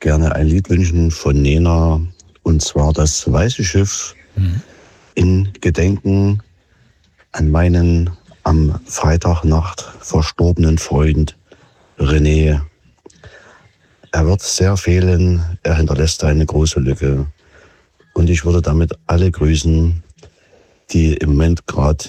gerne ein Lied wünschen von Nena, und zwar das Weiße Schiff in Gedenken an meinen am Freitagnacht verstorbenen Freund René. Er wird sehr fehlen, er hinterlässt eine große Lücke. Und ich würde damit alle grüßen, die im Moment gerade